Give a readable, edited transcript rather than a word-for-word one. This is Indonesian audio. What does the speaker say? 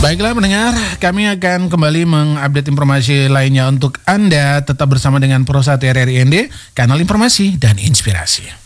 Baiklah pendengar, kami akan kembali mengupdate informasi lainnya untuk Anda. Tetap bersama dengan Prosat RRI ND, kanal informasi dan inspirasi.